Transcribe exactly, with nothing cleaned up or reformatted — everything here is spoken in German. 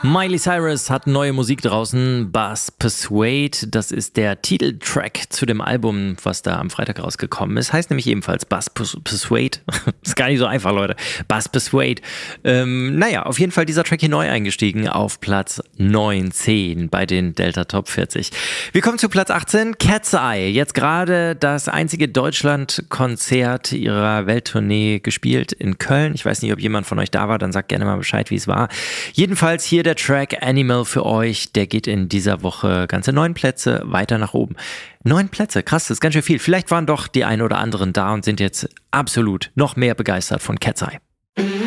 Miley Cyrus hat neue Musik draußen, Buzz Persuade, das ist der Titeltrack zu dem Album, was da am Freitag rausgekommen ist, heißt nämlich ebenfalls Buzz Persuade, ist gar nicht so einfach, Leute, Buzz Persuade. Ähm, naja, auf jeden Fall dieser Track hier neu eingestiegen auf Platz neunzehn bei den Delta Top vierzig. Wir kommen zu Platz achtzehn, Cat's Eye, jetzt gerade das einzige Deutschland-Konzert ihrer Welttournee gespielt in Köln. Ich weiß nicht, ob jemand von euch da war, dann sagt gerne mal Bescheid, wie es war. Jedenfalls hier der Track Animal für euch, der geht in dieser Woche ganze neun Plätze weiter nach oben. Neun Plätze, krass, das ist ganz schön viel. Vielleicht waren doch die ein oder anderen da und sind jetzt absolut noch mehr begeistert von Cat's Eye.